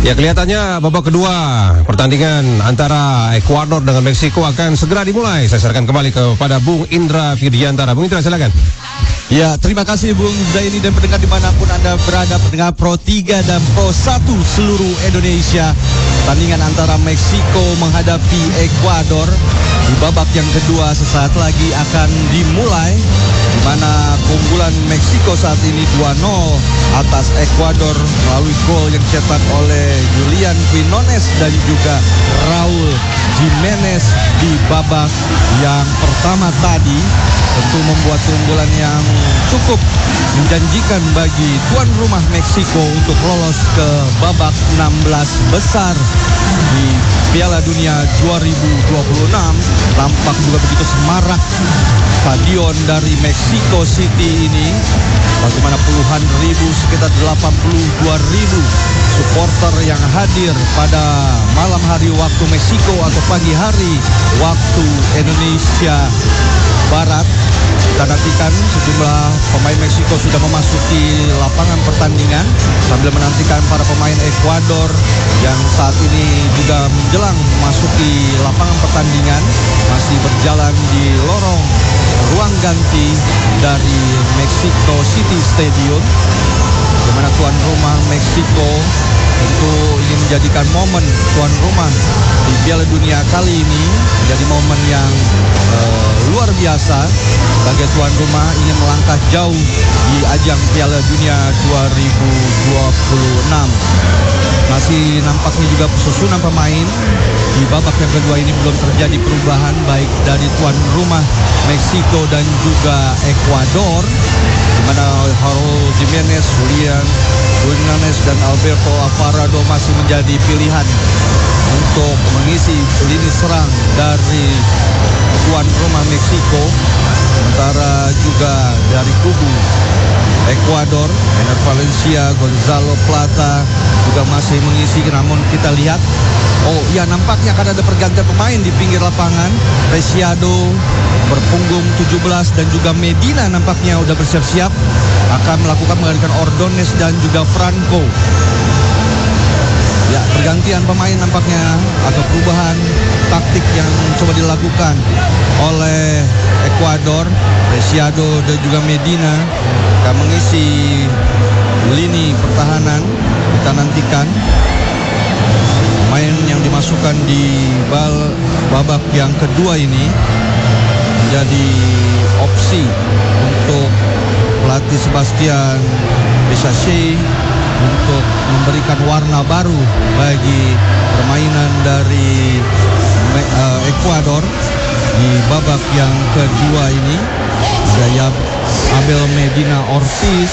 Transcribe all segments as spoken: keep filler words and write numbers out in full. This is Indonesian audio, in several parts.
Ya, kelihatannya babak kedua pertandingan antara Ekuador dengan Meksiko akan segera dimulai. Saya serahkan kembali kepada Bung Indra Fidiantara. Bung Indra, silakan. Ya, terima kasih Bung Zaini dan pendengar dimanapun Anda berada, pendengar Pro tiga dan Pro satu seluruh Indonesia. Pertandingan antara Meksiko menghadapi Ekuador di babak yang kedua sesaat lagi akan dimulai, di mana keunggulan Meksiko saat ini dua nol atas Ekuador melalui gol yang dicetak oleh Julian Quinones dan juga Raul Jimenez di babak yang pertama tadi, tentu membuat keunggulan yang cukup menjanjikan bagi tuan rumah Meksiko untuk lolos ke babak enam belas besar di Piala Dunia dua ribu dua puluh enam. Tampak juga begitu semarak stadion dari Mexico City ini, bagaimana puluhan ribu, sekitar delapan puluh dua ribu supporter yang hadir pada malam hari waktu Meksiko atau pagi hari waktu Indonesia Barat. Kita nantikan sejumlah pemain Meksiko sudah memasuki lapangan pertandingan sambil menantikan para pemain Ekuador yang saat ini juga menjelang memasuki lapangan pertandingan, masih berjalan di lorong ruang ganti dari Mexico City Stadium, di mana tuan rumah Meksiko tentu ingin menjadikan momen tuan rumah di Piala Dunia kali ini menjadi momen yang uh, luar biasa. Sebagai tuan rumah ingin melangkah jauh di ajang Piala Dunia dua ribu dua puluh enam. Masih nampaknya juga susunan pemain di babak yang kedua ini belum terjadi perubahan baik dari tuan rumah Meksiko dan juga Ekuador, di mana Raul Jimenez, Julian Quinones dan Alberto Alvarado masih menjadi pilihan untuk mengisi lini serang dari tuan rumah Meksiko. Sementara juga dari kubu Ekuador, Ener Valencia, Gonzalo Plata juga masih mengisi. Namun kita lihat, oh ya, nampaknya akan ada pergantian pemain di pinggir lapangan. Preciado berpunggung tujuh belas dan juga Medina nampaknya udah bersiap-siap akan melakukan menggantikan Ordonez dan juga Franco. Ya, pergantian pemain nampaknya atau perubahan taktik yang coba dilakukan oleh Ekuador. Preciado dan juga Medina akan mengisi lini pertahanan. Kita nantikan pemain yang dimasukkan di bal babak yang kedua ini menjadi opsi untuk pelatih Sebastian Bisaccia untuk memberikan warna baru bagi permainan dari uh, Ekuador di babak yang kedua ini. Gaya Abel Medina Ortiz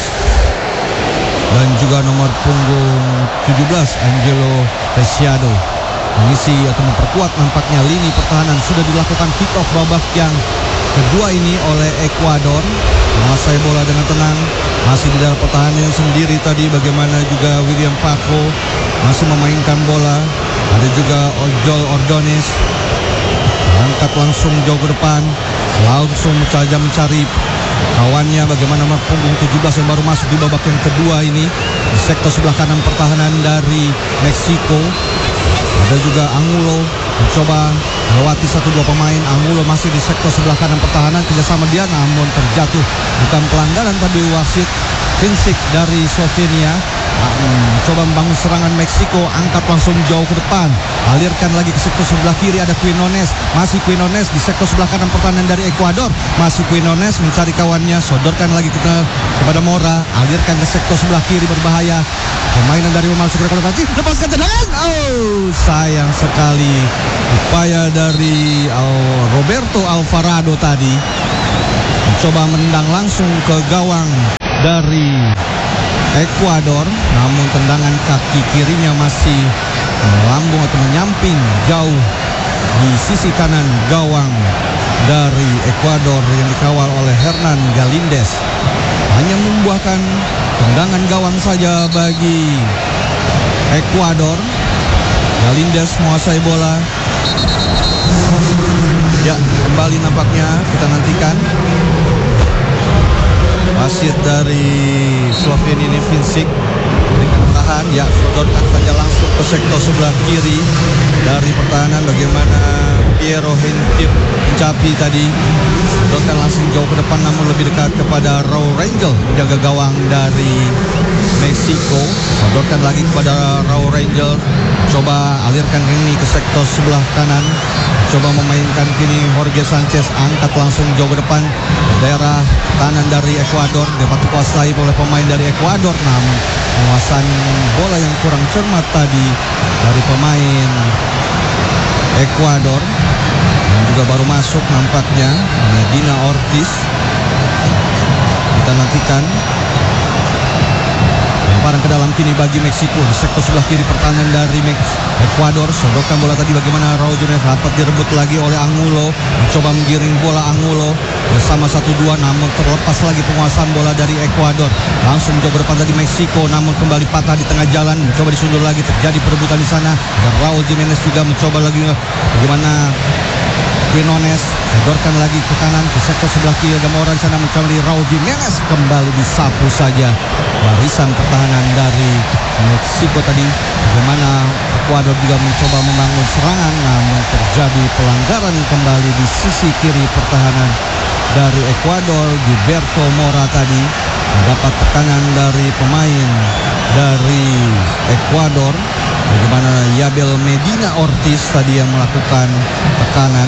dan juga nomor punggung tujuh belas Angelo Preciado mengisi atau memperkuat nampaknya lini pertahanan. Sudah dilakukan kick off babak yang kedua ini oleh Ekuador. Menguasai bola dengan tenang, masih di dalam pertahanan sendiri tadi. Bagaimana juga William Paco masih memainkan bola. Ada juga Ojol Ordonez angkat langsung jauh ke depan, langsung saja mencari kawannya. Bagaimana nomor punggung tujuh belas yang baru masuk di babak yang kedua ini di sektor sebelah kanan pertahanan dari Meksiko. Ada juga Angulo mencoba melewati satu dua pemain. Angulo masih di sektor sebelah kanan pertahanan, kerjasama dia namun terjatuh. Bukan pelanggaran tadi wasit. Vincic dari Slovenia coba membangun serangan Meksiko, angkat langsung jauh ke depan, alirkan lagi ke sektor sebelah kiri. Ada Quinones, masih Quinones di sektor sebelah kanan pertahanan dari Ekuador. Masih Quinones mencari kawannya, sodorkan lagi ke, kepada Mora, alirkan ke sektor sebelah kiri, berbahaya. Permainan dari Umar Sugro Pati, lepaskan tendangan. Oh, sayang sekali upaya dari oh, Roberto Alvarado tadi mencoba menendang langsung ke gawang dari Ekuador, namun tendangan kaki kirinya masih melambung atau menyamping jauh di sisi kanan gawang dari Ekuador yang dikawal oleh Hernan Galíndez. Hanya membuahkan tendangan gawang saja bagi Ekuador. Galíndez menguasai bola. Ya, kembali nampaknya kita nantikan wasit dari Slovenia ini Vincic perlahan, ya sodorkan saja langsung ke sektor sebelah kiri dari pertahanan. Bagaimana Piero Hincapi tadi sodorkan langsung jauh ke depan, namun lebih dekat kepada Raul Rangel, menjaga gawang dari Meksiko. Sodorkan lagi kepada Raul Rangel, coba alirkan ini ke sektor sebelah kanan, coba memainkan kini Jorge Sanchez, angkat langsung jauh ke depan daerah kanan dari Ekuador, dapat dikuasai oleh pemain dari Ekuador, namun penguasaan bola yang kurang cermat tadi dari pemain Ekuador, yang juga baru masuk nampaknya Medina Ortiz. Kita nantikan lemparan ke dalam kini bagi Meksiko di sektor sebelah kiri pertahanan dari Ekuador. Sodorkan bola tadi, bagaimana Raul Jimenez dapat direbut lagi oleh Angulo, mencoba menggiring bola Angulo bersama satu dua, namun terlepas lagi penguasaan bola dari Ekuador. Langsung mencoba depan tadi Meksiko, namun kembali patah di tengah jalan, mencoba disundur lagi, terjadi perebutan di sana. Dan Raul Jimenez juga mencoba lagi, bagaimana Quinones sodorkan lagi ke kanan ke sektor sebelah kiri, ada Mora di sana mencari Raul Jimenez, kembali disapu saja barisan pertahanan dari Meksiko tadi. Bagaimana Ekuador juga mencoba membangun serangan, namun terjadi pelanggaran kembali di sisi kiri pertahanan dari Ekuador. Gilberto Mora tadi mendapat tekanan dari pemain dari Ekuador. Bagaimana Yabel Medina Ortiz tadi yang melakukan tekanan,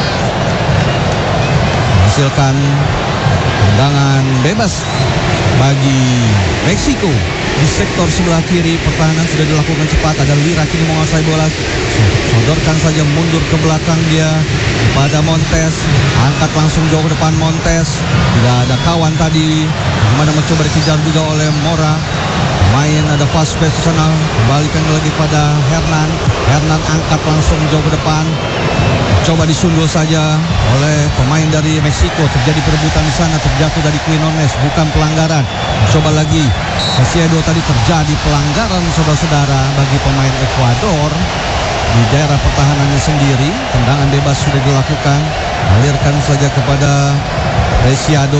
menghasilkan tendangan bebas bagi Meksiko. Di sektor sebelah kiri pertahanan sudah dilakukan cepat, ada Lira kini menguasai bola, sodorkan saja mundur ke belakang dia kepada Montes, angkat langsung jauh ke depan Montes, tidak ada kawan tadi, bagaimana mencoba dikejar juga oleh Mora. Main ada Vasquez di sana, kembalikan lagi pada Hernan. Hernan angkat langsung jauh ke depan, coba disundul saja oleh pemain dari Meksiko. Terjadi perebutan di sana, terjatuh dari Quinones, bukan pelanggaran. Coba lagi Caicedo, tadi terjadi pelanggaran saudara-saudara bagi pemain Ekuador di daerah pertahanannya sendiri. Tendangan bebas sudah dilakukan, alirkan saja kepada Preciado.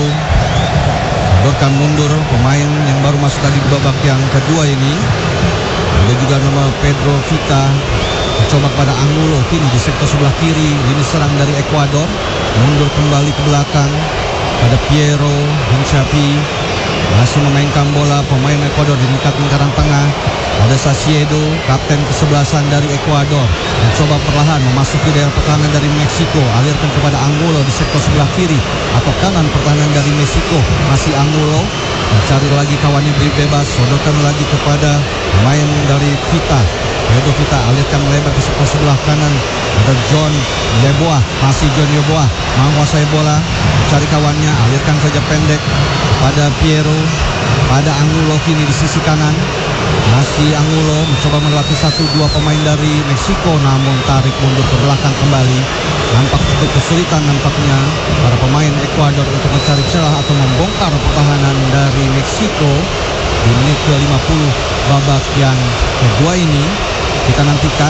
Sodorkan mundur pemain yang baru masuk tadi di babak yang kedua ini. Ada juga nama Pedro Vita, mencoba kepada Angulo kini di sektor sebelah kiri. Ini serang dari Ekuador, mundur kembali ke belakang pada Piero Hincapi, masih memainkan bola pemain Ekuador di dekat lingkaran tengah. Ada Caicedo, kapten kesebelasan dari Ekuador, mencoba perlahan memasuki daerah pertahanan dari Meksiko, alirkan kepada Angulo di sektor sebelah kiri atau kanan pertahanan dari Meksiko. Masih Angulo mencari lagi kawannya bebas, sodorkan lagi kepada pemain dari Vita. Pedro Vita alirkan melebar ke sektor sebelah kanan, ada John Yeboah, masih John Yeboah menguasai bola, mencari kawannya, alirkan saja pendek pada Piero, pada Angulo kini di sisi kanan. Masih Angulo mencoba melatih satu dua pemain dari Meksiko, namun tarik mundur ke belakang kembali. Nampak cukup kesulitan nampaknya para pemain Ekuador untuk mencari celah atau membongkar pertahanan dari Meksiko di menit ke lima puluh babak yang kedua ini. Kita nantikan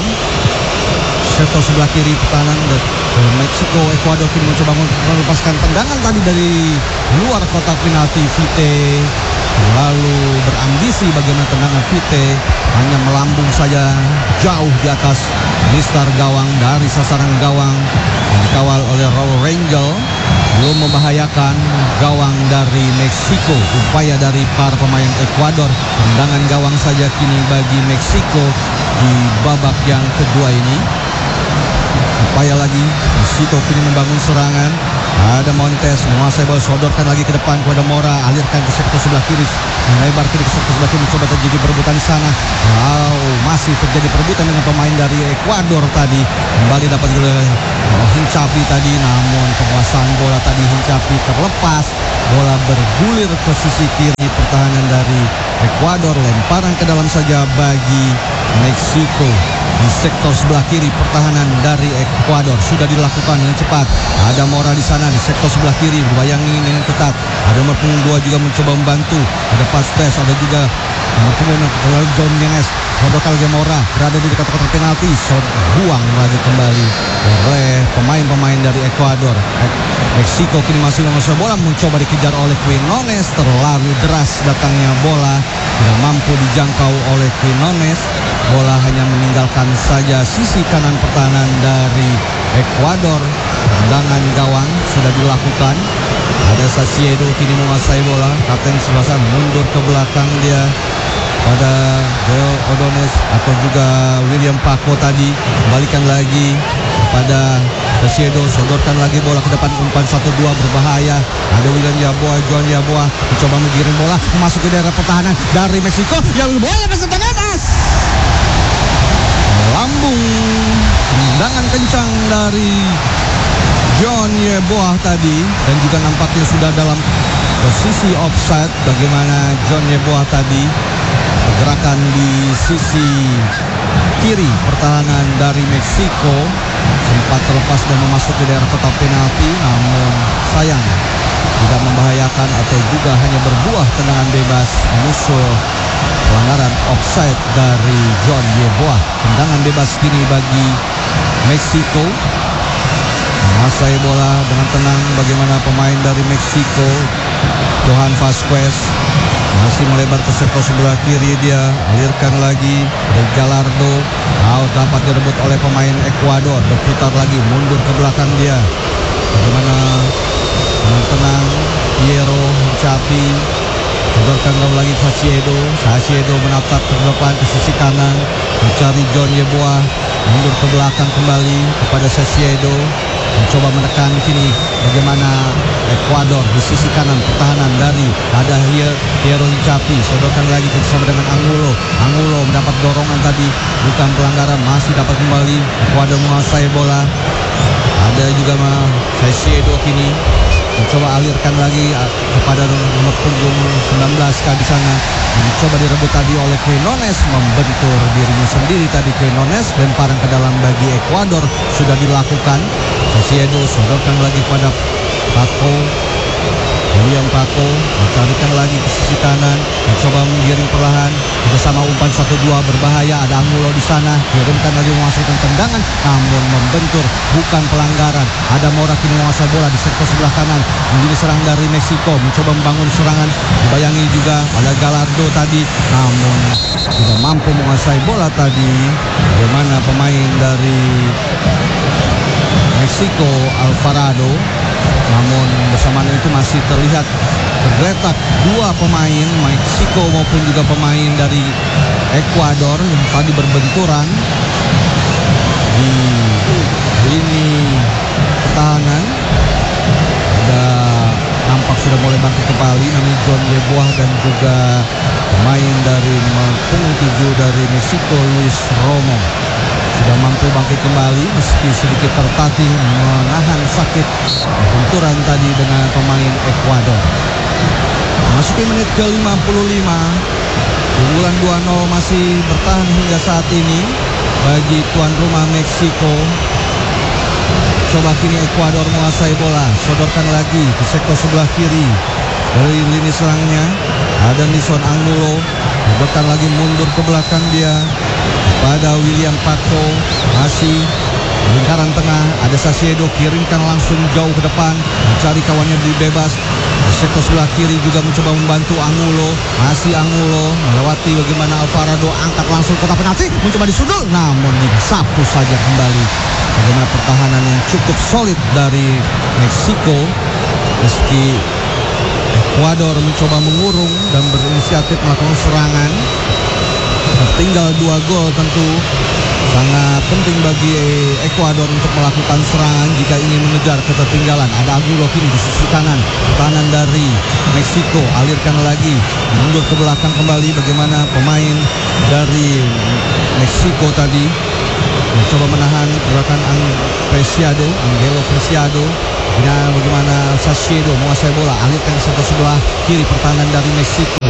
sektor sebelah kiri pertahanan Meksiko. Ekuador kini mencoba melepaskan tendangan tadi dari luar kotak penalti. Vite lalu berambisi bagaimana tendangan Vite hanya melambung saja jauh di atas mistar gawang dari sasaran gawang yang dikawal oleh Raul Rangel, belum membahayakan gawang dari Meksiko. Upaya dari para pemain Ekuador, tendangan gawang saja kini bagi Meksiko di babak yang kedua ini. Upaya lagi Meksiko kini membangun serangan. Ada Montes menguasai bola, sodorkan lagi ke depan kepada Mora, alirkan ke sektor sebelah kiri, melebar kiri ke sektor sebelah kiri, mencoba terjadi perebutan di sana. Wow, masih terjadi perebutan dengan pemain dari Ekuador tadi. Kembali dapat oleh Hincapi tadi, namun penguasaan bola tadi Hincapi terlepas. Bola bergulir ke sisi kiri pertahanan dari Ekuador, lemparan ke dalam saja bagi Meksiko. di sektor sebelah kiri pertahanan dari Ekuador sudah dilakukan dengan cepat. Ada Mora di sana di sektor sebelah kiri berbayangi dengan ketat. Ada nomor punggung dua juga mencoba membantu. Ada Pastes, ada juga nomor punggung John Yenes. Sodokal Mora berada di dekat kotak penalti. So, buang lagi kembali oleh pemain-pemain dari Ekuador. Meksiko kini masih menguasai bola, mencoba dikejar oleh Quinones. Terlalu deras datangnya bola, tidak mampu dijangkau oleh Quinones. Bola hanya meninggalkan saja sisi kanan pertahanan dari Ekuador. Tendangan gawang sudah dilakukan. Ada Sasiedo kini menguasai bola. Kapten Selatan mundur ke belakang dia pada Joel Odones atau juga William Paco tadi. Kembalikan lagi kepada Sasiedo, sodorkan lagi bola ke depan, umpan satu dua berbahaya. Ada William Yaboa, John Yaboa mencoba menggiring bola memasuki daerah pertahanan dari Meksiko yang bola beserta bebas. Lambung tendangan kencang dari John Yeboah tadi, dan juga nampaknya sudah dalam posisi offside. Bagaimana John Yeboah tadi pergerakan di sisi kiri pertahanan dari Meksiko sempat terlepas dan memasuki daerah kotak penalti, namun sayang tidak membahayakan atau juga hanya berbuah tendangan bebas menyusul pelanggaran offside dari John Yeboah. Tendangan bebas kini bagi Meksiko. Menguasai bola dengan tenang bagaimana pemain dari Meksiko. Johan Vasquez masih melebar ke sektor sebelah kiri, dia alirkan lagi dari Gallardo. Out dapat direbut oleh pemain Ekuador, berputar lagi mundur ke belakang dia. Bagaimana dengan tenang Piero Chapi sodorkan lagi Sasiedo. Sasiedo menatap ke depan ke sisi kanan mencari John Yeboah, mundur ke belakang kembali kepada Sasiedo, mencoba menekan kini bagaimana Ekuador di sisi kanan pertahanan dari ada Piero Chapi, sodorkan lagi bersama dengan Angulo. Angulo mendapat dorongan tadi, bukan pelanggaran, masih dapat kembali. Ekuador menguasai bola. Ada juga Sasiedo kini mencoba alirkan lagi kepada nomor punggung sembilan belas di sana. Mencoba direbut tadi oleh Quinones, membentur dirinya sendiri tadi Quinones. Lemparan ke dalam bagi Ekuador sudah dilakukan. Sasiedo sodorkan lagi pada Paco, William Paco mencarikan lagi ke sisi kanan, mencoba menggiring perlahan bersama umpan satu dua berbahaya. Ada Angulo di sana, kirimkan lagi menghasilkan tendangan namun membentur, bukan pelanggaran. Ada Mora kini menguasai bola di sektor sebelah kanan, menjadi serang dari Meksiko, mencoba membangun serangan. Dibayangi juga ada Gallardo tadi, namun tidak mampu menguasai bola tadi. Bagaimana pemain dari Meksiko Alvarado, namun bersamaan itu masih terlihat tergeletak dua pemain Meksiko maupun juga pemain dari Ekuador yang tadi berbenturan di lini pertahanan. Ada nampak sudah mulai bangkit kembali, namanya John Yeboah dan juga pemain dari punggung tujuh dari Meksiko Luis Romo sudah mampu bangkit kembali meski sedikit tertatih menahan sakit benturan tadi dengan pemain Ekuador. Memasuki menit ke lima puluh lima, keunggulan dua nol masih bertahan hingga saat ini bagi tuan rumah Meksiko. Coba kini Ekuador menguasai bola, sodorkan lagi ke sektor sebelah kiri dari lini serangnya. Ada Nison Angulo, sodorkan lagi mundur ke belakang dia pada William Paco, masih lingkaran tengah. Ada Sasiedo, kirimkan langsung jauh ke depan, mencari kawannya di bebas. Sektor sebelah kiri juga mencoba membantu Angulo, masih Angulo melewati bagaimana Alvarado, angkat langsung kotak penalti, mencoba disundul namun disapu saja kembali. Bagaimana pertahanan yang cukup solid dari Meksiko meski Ekuador mencoba mengurung dan berinisiatif melakukan serangan. Tertinggal dua gol tentu sangat penting bagi Ekuador untuk melakukan serangan jika ingin mengejar ketertinggalan. Ada Angulo kini di sisi kanan, pertahanan dari Meksiko alirkan lagi, mundur ke belakang kembali. Bagaimana pemain dari Meksiko tadi mencoba menahan gerakan Preciado, Angelo Preciado. Dan bagaimana Sasiedo menguasai bola, alirkan ke sebelah kiri pertahanan dari Meksiko,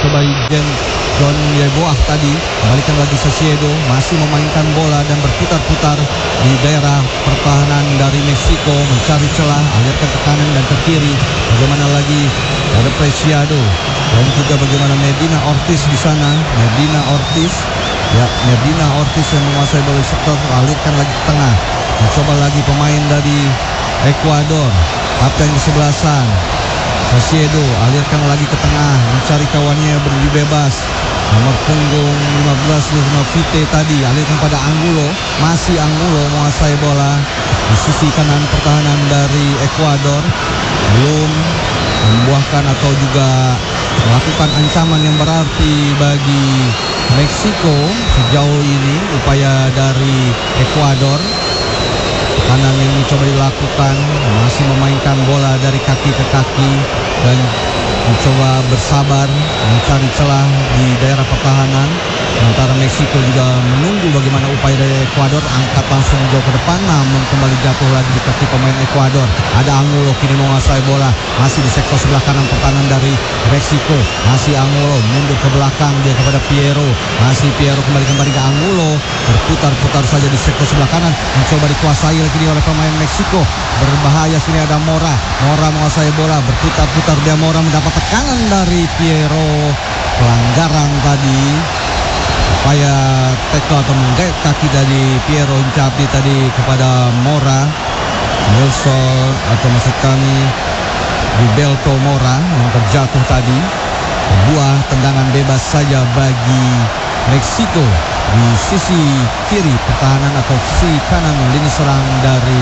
mencoba Jen John Yeboah tadi, kembalikan lagi Salcedo, masih memainkan bola dan berputar-putar di daerah pertahanan dari Meksiko, mencari celah, alirkan ke kanan dan ke kiri. Bagaimana lagi ada Preciado dan juga bagaimana Medina Ortiz di sana, Medina Ortiz, ya Medina Ortiz yang menguasai bola sektor, alirkan lagi ke tengah, mencoba lagi pemain dari Ekuador, kapten di sebelah sana. Salcedo alirkan lagi ke tengah, mencari kawannya berdiri bebas. Nomor punggung lima belas Luzno Vite tadi alirkan pada Angulo, masih Angulo menguasai bola di sisi kanan pertahanan dari Ekuador, belum membuahkan atau juga melakukan ancaman yang berarti bagi Meksiko sejauh ini. Upaya dari Ekuador, kanan yang mencoba dilakukan, masih memainkan bola dari kaki ke kaki dan mencoba bersabar mencari celah di daerah pertahanan. Sementara Meksiko juga menunggu bagaimana upaya dari Ekuador, angkat langsung jauh ke depan namun kembali jatuh lagi di kaki pemain Ekuador. Ada Angulo kini menguasai bola, masih di sektor sebelah kanan pertahanan dari Meksiko, masih Angulo mundur ke belakang dia kepada Piero, masih Piero kembali kembali ke Angulo, berputar-putar saja di sektor sebelah kanan, mencoba dikuasai lagi oleh pemain Meksiko. Berbahaya sini ada Mora, Mora menguasai bola, berputar-putar dia Mora mendapat tekanan dari Piero, pelanggaran tadi. Upaya tackle atau menggait kaki dari Piero Incapi tadi kepada Mora, Wilson atau maksud kami Gilberto Mora yang terjatuh tadi. Buah tendangan bebas saja bagi Meksiko di sisi kiri pertahanan atau sisi kanan lini serang dari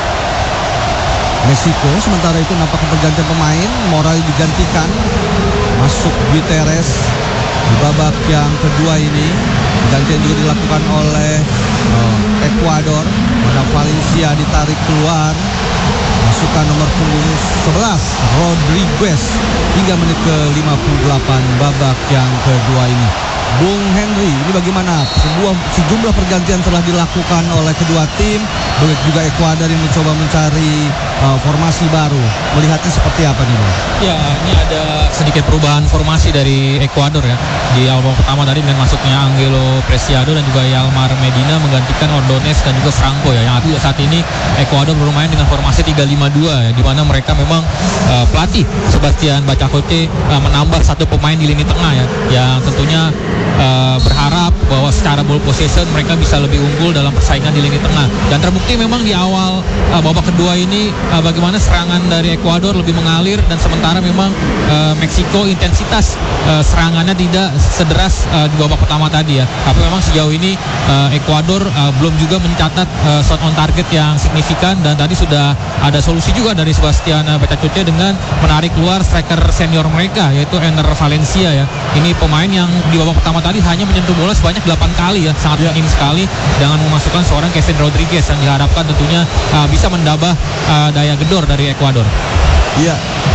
Meksiko. Sementara itu nampak pergantian pemain, Mora digantikan, masuk Gutierrez di babak yang kedua ini. Pergantian juga dilakukan oleh uh, Ekuador, mana Valencia ditarik keluar, masukkan nomor punggung sebelas Rodriguez hingga menit ke lima puluh delapan babak yang kedua ini. Bung Henry, ini bagaimana sebuah sejumlah pergantian telah dilakukan oleh kedua tim, begitu juga Ekuador yang mencoba mencari uh, formasi baru. Melihatnya seperti apa nih, Bung? Ya, ini ada sedikit perubahan formasi dari Ekuador ya. Di awal pertama tadi dengan masuknya Angelo Preciado dan juga Yalmar Medina menggantikan Ordonez dan juga Franco ya. Yang artinya saat ini Ekuador bermain dengan formasi tiga lima dua ya, di mana mereka memang uh, pelatih Sebastian Bacacote uh, menambah satu pemain di lini tengah ya, yang tentunya Uh, berharap bahwa secara ball possession mereka bisa lebih unggul dalam persaingan di lini tengah, dan terbukti memang di awal uh, babak kedua ini uh, bagaimana serangan dari Ekuador lebih mengalir, dan sementara memang uh, Meksiko intensitas uh, serangannya tidak sederas uh, di babak pertama tadi ya. Tapi memang sejauh ini uh, Ekuador uh, belum juga mencatat uh, shot on target yang signifikan, dan tadi sudah ada solusi juga dari Sebastian Bacacote dengan menarik keluar striker senior mereka yaitu Ener Valencia ya. Ini pemain yang di babak pertama tadi hanya menyentuh bola sebanyak delapan kali ya, sangat minim yeah. sekali, dengan memasukkan seorang Kevin Rodriguez yang diharapkan tentunya uh, bisa mendambah uh, daya gedor dari Ekuador. Iya,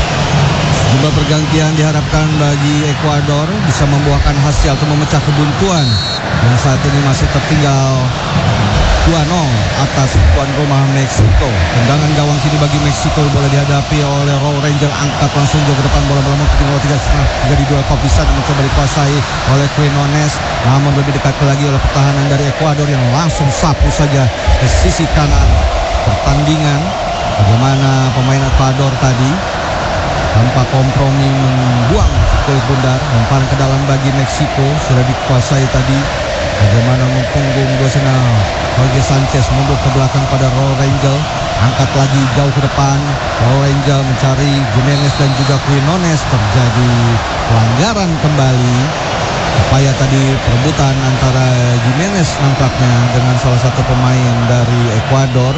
jumlah pergantian diharapkan bagi Ekuador bisa membuahkan hasil atau memecah kebuntuan yang saat ini masih tertinggal dua nol atas tuan rumah Meksiko. Tendangan gawang kini bagi Meksiko, bola dihadapi oleh Raw Ranger, angkat langsung jauh ke depan, bola bola mungkin bola tiga setengah tiga di dua Kopisan mencoba dikuasai oleh Quinones, namun lebih dekat lagi oleh pertahanan dari Ekuador yang langsung sapu saja ke sisi kanan pertandingan. Bagaimana pemain Ekuador tadi tanpa kompromi membuang kulit bundar, lemparan ke dalam bagi Meksiko sudah dikuasai tadi. Bagaimana mempunggung dua sana Jorge Sanchez mundur ke belakang pada Raw Rangel, angkat lagi jauh ke depan. Raw Rangel mencari Jimenez dan juga Quinones, terjadi pelanggaran kembali. Upaya tadi perebutan antara Jimenez nampaknya dengan salah satu pemain dari Ekuador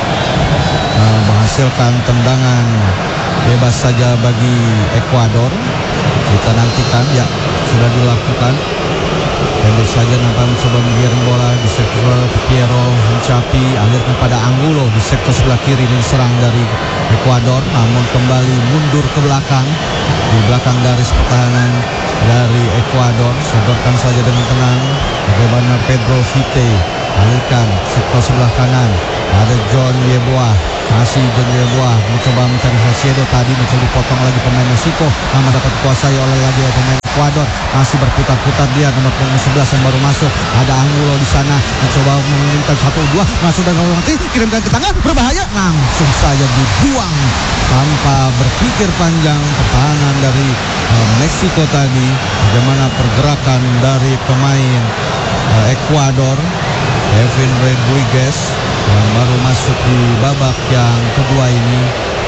uh, menghasilkan tendangan bebas saja bagi Ekuador. Kita nantikan, ya sudah dilakukan. Pendek saja nampak mencoba menggiring bola di sektor Piero Incapi, alirkan pada Angulo di sektor sebelah kiri, ini diserang dari Ekuador namun kembali mundur ke belakang di belakang garis pertahanan dari Ekuador. Sodorkan saja dengan tenang. Bagaimana Pedro Vite, alirkan sektor sebelah kanan, ada John Yeboah, masih John Yeboah mencoba mencari Salcedo tadi, mencoba dipotong lagi pemain Meksiko, namun dapat dikuasai oleh lagi pemain Ekuador. Masih berputar-putar dia nomor punggung sebelas yang baru masuk. Ada Angulo di sana mencoba mengirimkan satu dua masuk dan nanti kirimkan ke tengah berbahaya, langsung saja dibuang tanpa berpikir panjang pertahanan dari uh, Meksiko tadi. Bagaimana pergerakan dari pemain uh, Ekuador, Kevin Rodriguez yang baru masuk di babak yang kedua ini,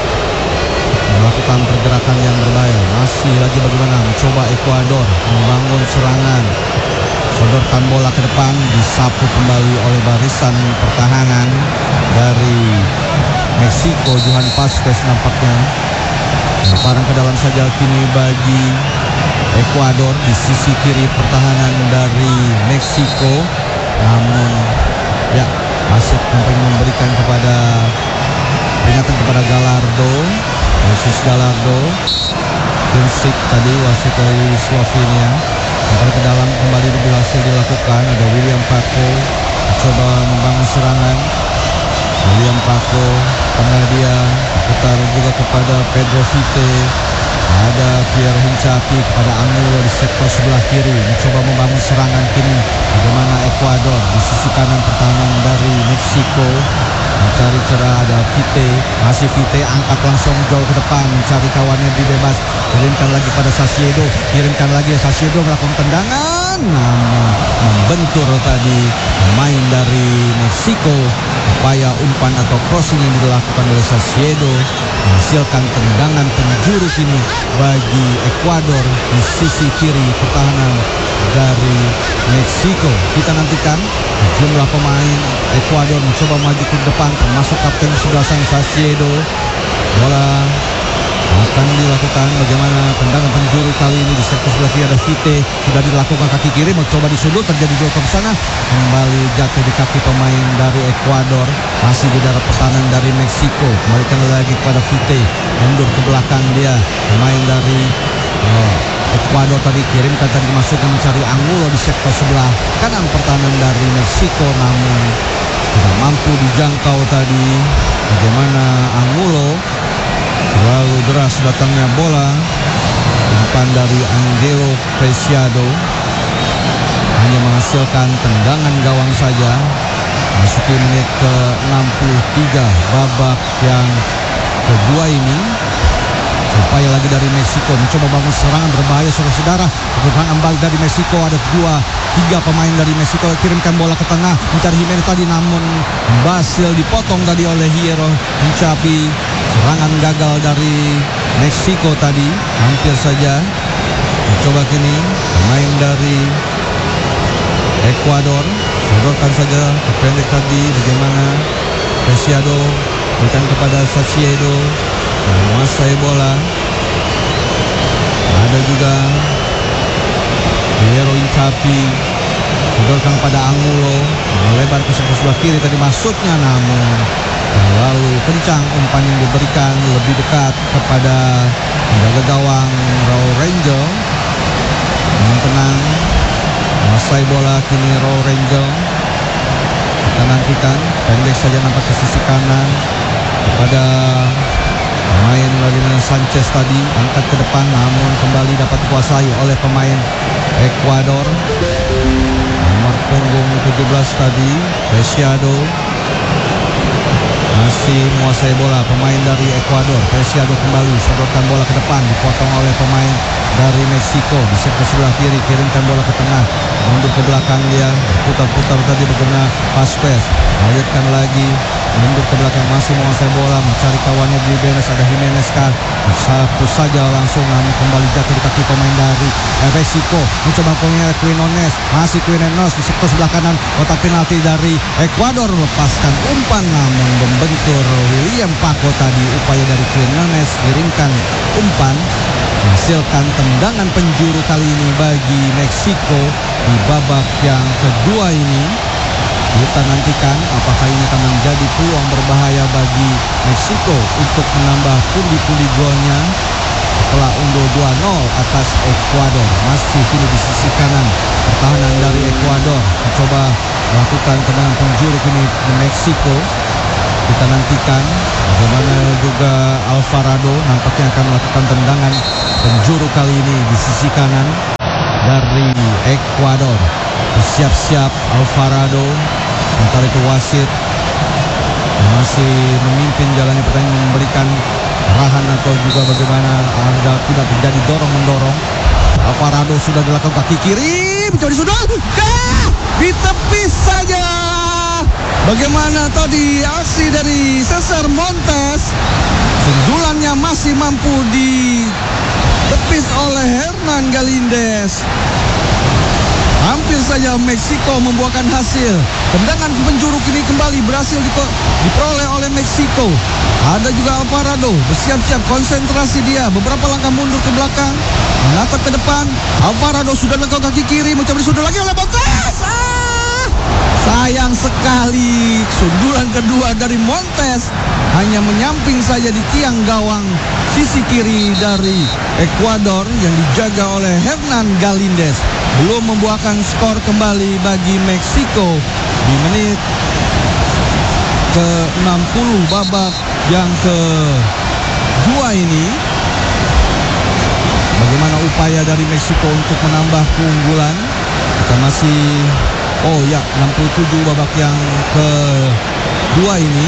melakukan pergerakan yang berbahaya. Masih lagi bagaimana mencoba Ekuador membangun serangan, sodorkan bola ke depan, disapu kembali oleh barisan pertahanan dari Meksiko. Johan Vazquez nampaknya lemparan ke dalam saja kini bagi Ekuador di sisi kiri pertahanan dari Meksiko. Namun ya, masih tampaknya memberikan kepada peringatan kepada Gallardo. Jesus Gallardo, Prinsip tadi wasit dari Slovenia. Sampai ke dalam kembali berhasil dilakukan. Ada William Paco coba membangun serangan. William Paco karena dia putar juga kepada Pedro Vite. Ada Pierre Hincapi kepada Angulo di sektor sebelah kiri, mencoba membangun serangan kini. Bagaimana Ekuador di sisi kanan pertahanan dari Meksiko mencari celah. Ada Vite, masih Vite angkat langsung jauh ke depan, mencari kawannya di bebas, kirimkan lagi pada Sasiedo, kirimkan lagi Sasiedo melakukan tendangan, namun membentur tadi pemain dari Meksiko. Upaya umpan atau crossing yang dilakukan oleh Sasiedo menghasilkan tendangan penjuru kini bagi Ekuador di sisi kiri pertahanan dari Meksiko. Kita nantikan jumlah pemain Ekuador mencoba maju ke depan, termasuk kapten sebelah sang Sasiedo. Bola akan dilakukan, bagaimana tendangan penjuru kali ini di sektor sebelah kiri. Ada Vite, sudah dilakukan kaki kiri, mencoba disudut, terjadi jauh ke sana, kembali jatuh di kaki pemain dari Ekuador. Masih di daerah pertahanan dari Meksiko, kembalikan lagi kepada Vite, mundur ke belakang dia, pemain dari oh, Ekuador tadi kirimkan tadi masukkan mencari Angulo di sektor sebelah kanan pertahanan dari Meksiko, namun tidak mampu dijangkau tadi. Bagaimana Angulo, lalu deras datangnya bola, umpan dari Angelo Preciado hanya menghasilkan tendangan gawang saja. Masuki menit ke enam puluh tiga babak yang kedua ini. Upaya lagi dari Meksiko mencoba bangun serangan berbahaya, saudara-saudara. Serangan balik dari Meksiko, ada dua, tiga pemain dari Meksiko kirimkan bola ke tengah mencari Jimenez tadi, namun berhasil dipotong tadi oleh Hierro Hincapi. Serangan gagal dari Meksiko tadi, hampir saja. Mencoba kini pemain dari Ekuador, sodorkan saja pendek tadi, bagaimana Preciado berikan kepada Sasiedo, menguasai bola. Ada juga Hierro Hincapi, sodorkan pada Angulo, melebar ke sebelah kiri tadi masuknya, namun terlalu kencang umpan yang diberikan, lebih dekat kepada penjaga gawang Raul Rangel. Dengan tenang menguasai bola kini Raul Rangel. Kita nantikan, pendek saja nampak ke sisi kanan kepada pemain Vladimir Sanchez tadi, angkat ke depan namun kembali dapat dikuasai oleh pemain Ekuador. Nomor punggung tujuh belas tadi, Preciado masih menguasai bola, pemain dari Ekuador. Preciado kembali, sodorkan bola ke depan, dipotong oleh pemain dari Meksiko di sektor sebelah kiri, kirimkan bola ke tengah, mundur ke belakang dia, berputar-putar tadi berguna Vazquez, lanjutkan lagi, mundur ke belakang, masih menguasai bola, mencari kawannya di Jimenez. Ada Jimenez kah? Satu saja langsung, namun kembali jatuh di kaki pemain dari Meksiko. Mencoba punya Quinones, masih Quinones di sektor sebelah kanan, kotak penalti dari Ekuador, lepaskan umpan namun membentur William Paco tadi. Upaya dari Quinones kirimkan umpan, menghasilkan tendangan penjuru kali ini bagi Meksiko di babak yang kedua ini. Kita nantikan apakah ini akan menjadi peluang berbahaya bagi Meksiko untuk menambah pundi-pundi golnya setelah unggul dua nol atas Ekuador. Masih kini di sisi kanan pertahanan dari Ekuador mencoba melakukan tendangan penjuru kini di Meksiko. Kita nantikan bagaimana juga Alvarado nampaknya akan melakukan tendangan penjuru kali ini di sisi kanan. dari Ekuador. Bersiap-siap Alvarado, sementara itu wasit masih memimpin jalannya pertandingan, memberikan arahan atau juga bagaimana agar tidak terjadi dorong-mendorong. Alvarado sudah dilakukan kaki kiri, mencoba disudut, ah, ditepis saja. Bagaimana tadi aksi dari Cesar Montes, sundulannya masih mampu ditepis oleh Hernan Galíndez. Hampir saja Meksiko membuahkan hasil. Tendangan ke penjuru kini kembali berhasil diperoleh oleh Meksiko. Ada juga Alvarado, bersiap-siap, konsentrasi dia. Beberapa langkah mundur ke belakang, menatap ke depan. Alvarado sudah melakukan kaki kiri, mencoba disundul lagi oleh Montes. Ah! Sayang sekali, sundulan kedua dari Montes hanya menyamping saja di tiang gawang sisi kiri dari Ekuador yang dijaga oleh Hernan Galíndez. Belum membuahkan skor kembali bagi Meksiko di menit ke enam puluh babak yang kedua ini. Bagaimana upaya dari Meksiko untuk menambah keunggulan? Kita masih oh ya enam puluh tujuh babak yang kedua ini.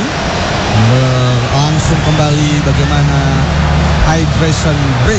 Langsung kembali bagaimana hydration break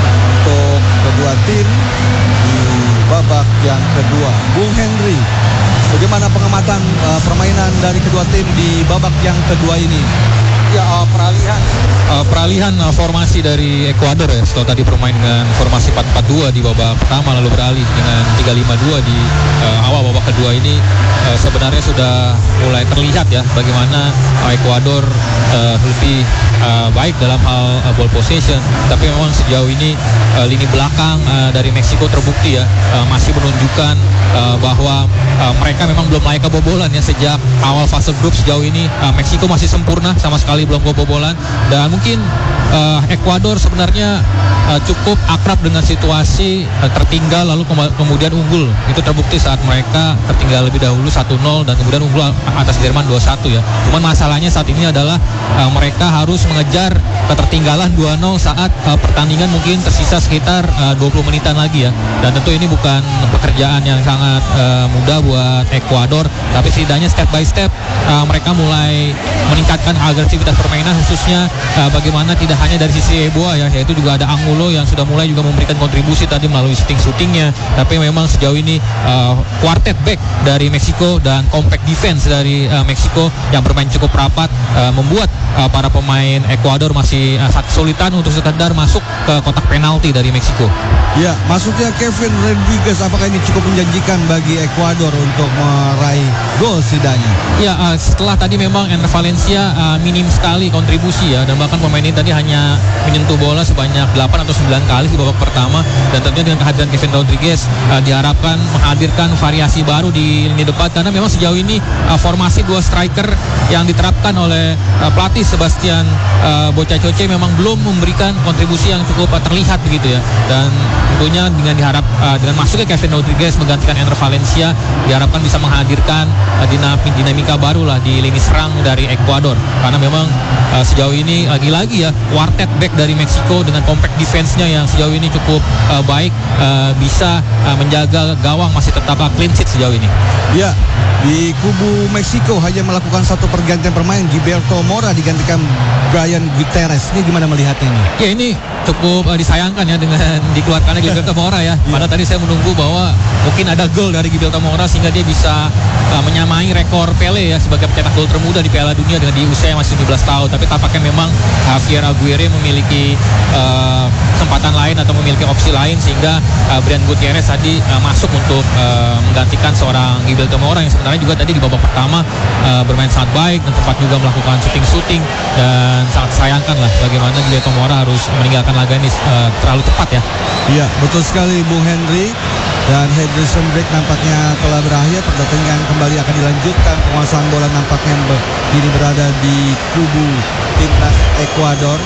untuk kedua tim di babak yang kedua. Bung Henry, bagaimana pengamatan uh, permainan dari kedua tim di babak yang kedua ini? Ya, uh, peralihan uh, peralihan uh, formasi dari Ekuador ya. Setelah tadi bermain dengan formasi empat empat dua di babak pertama, lalu beralih dengan tiga lima dua di uh, awal babak kedua ini. uh, Sebenarnya sudah mulai terlihat ya bagaimana uh, Ekuador uh, lebih uh, baik dalam hal uh, ball possession. Tapi memang sejauh ini uh, lini belakang uh, dari Meksiko terbukti ya uh, masih menunjukkan uh, bahwa uh, mereka memang belum layak kebobolan ya. Sejak awal fase grup sejauh ini uh, Meksiko masih sempurna, sama sekali belum kebobolan. Dan mungkin uh, Ekuador sebenarnya uh, cukup akrab dengan situasi uh, tertinggal lalu kem- kemudian unggul. Itu terbukti saat mereka tertinggal lebih dahulu satu nol dan kemudian unggul atas Jerman dua satu ya. Cuman masalahnya saat ini adalah uh, mereka harus mengejar ketertinggalan dua nol saat uh, pertandingan mungkin tersisa sekitar uh, dua puluh menitan lagi ya. Dan tentu ini bukan pekerjaan yang sangat uh, mudah buat Ekuador, tapi setidaknya step by step uh, mereka mulai meningkatkan agresivitas permainan, khususnya uh, bagaimana tidak hanya dari sisi Eboa ya, yaitu juga ada Angulo yang sudah mulai juga memberikan kontribusi tadi melalui shooting-shootingnya. Tapi memang sejauh ini uh, quartet back dari Meksiko dan compact defense dari uh, Meksiko yang bermain cukup rapat uh, membuat uh, para pemain Ekuador masih uh, kesulitan untuk sekedar masuk ke kotak penalti dari Meksiko. Ya, masuknya Kevin Rodriguez apakah ini cukup menjanjikan bagi Ekuador untuk meraih gol setidaknya? Ya, uh, setelah tadi memang Enner Valencia uh, minim sekali kontribusi ya, dan bahkan pemain ini tadi hanya menyentuh bola sebanyak delapan atau sembilan kali di babak pertama. Dan tentunya dengan kehadiran Kevin Rodriguez uh, diharapkan menghadirkan variasi baru di lini depan, karena memang sejauh ini uh, formasi dua striker yang diterapkan oleh uh, pelatih Sebastian uh, Bocacoce memang belum memberikan kontribusi yang cukup uh, terlihat begitu ya. Dan tentunya dengan diharap uh, dengan masuknya Kevin Rodriguez menggantikan Enner Valencia diharapkan bisa menghadirkan uh, dinamika, dinamika baru lah di lini serang dari Ekuador, karena memang uh, sejauh ini lagi-lagi ya quartet back dari Meksiko dengan compact defense-nya yang sejauh ini cukup uh, baik, uh, bisa uh, menjaga gawang masih tetap uh, clean sheet sejauh ini. Ya, di kubu Meksiko hanya melakukan satu pergantian permain. Gilberto Mora digantikan Brian Gutierrez. Ini gimana melihatnya ini? Ya, ini cukup uh, disayangkan ya dengan dikeluarkannya Gilberto Mora ya. Padahal tadi saya menunggu bahwa mungkin ada gol dari Gilberto Mora sehingga dia bisa uh, menyamai rekor Pele ya sebagai pencetak gol termuda di Piala Dunia dengan di usia yang masih tujuh belas tahun. Tapi tampaknya memang Javier Aguirre memiliki uh, kesempatan lain atau memiliki opsi lain sehingga uh, Brian Gutierrez tadi uh, masuk untuk uh, menggantikan seorang Gilberto Mora yang sebenarnya juga tadi di babak pertama uh, bermain sangat baik dan tempat juga melakukan shooting-shooting, dan sangat sayangkan lah bagaimana Gilberto Mora harus meninggalkan laga ini uh, terlalu tepat ya. Iya, betul sekali Bung Henry. Dan hydration break nampaknya telah berakhir. Pertandingan kembali akan dilanjutkan. Penguasaan bola nampaknya kini berada di kubu timnas Ekuador.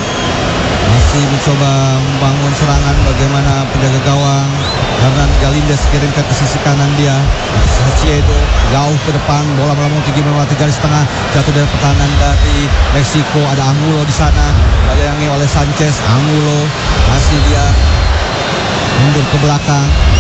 Masih mencoba membangun serangan. Bagaimana penjaga gawang Hernan Galíndez kirimkan ke sisi kanan dia. Saciedo jauh ke depan. Bola melambung tinggi melewati garis tengah. Jatuh dari pertahanan dari Meksiko. Ada Angulo di sana. Dilayani oleh Sanchez. Angulo masih dia mundur ke belakang.